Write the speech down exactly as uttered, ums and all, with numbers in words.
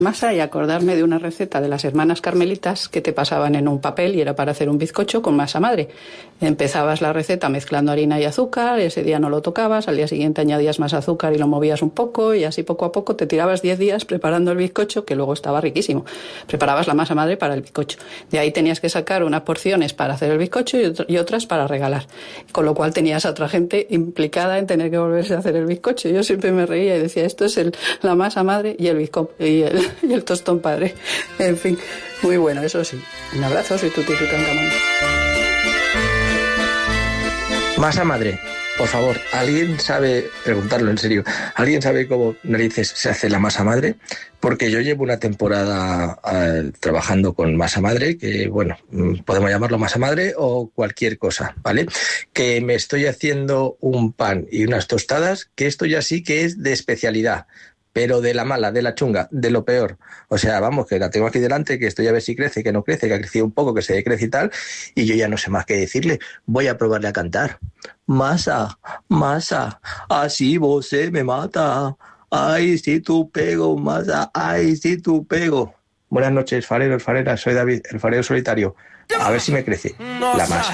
masa y acordarme de una receta de las hermanas carmelitas que te pasaban en un papel y era para hacer un bizcocho con masa madre. Empezabas la receta mezclando harina y azúcar, ese día no lo tocabas, al día siguiente añadías más azúcar y lo movías un poco y así poco a poco te tirabas diez días preparando el bizcocho, que luego estaba riquísimo. Preparabas la masa madre para el bizcocho. De ahí tenías que sacar unas porciones para hacer el bizcocho y, otro, y otras para regalar. Con lo cual tenías a otra gente implicada en tener que volverse a hacer el bizcocho. Yo siempre me reía y decía, esto es el, la masa madre y el bizcocho y el, y el tostón padre. En fin, muy bueno, eso sí. Un abrazo, soy Tuti Tutankamón. Masa madre, por favor, ¿alguien sabe, preguntarlo en serio, ¿alguien sabe cómo narices se hace la masa madre? Porque yo llevo una temporada uh, trabajando con masa madre, que bueno, podemos llamarlo masa madre o cualquier cosa, ¿vale? Que me estoy haciendo un pan y unas tostadas, que esto ya sí que es de especialidad. Pero de la mala, de la chunga, de lo peor. O sea, vamos, que la tengo aquí delante, que estoy a ver si crece, que no crece, que ha crecido un poco, que se decrece y tal, y yo ya no sé más qué decirle. Voy a probarle a cantar. Masa, masa, así vos se me mata. Ay, si tú pego, masa, ay, si tú pego. Buenas noches, fareros, fareras, soy David, el farero solitario. A ver si me crece la masa.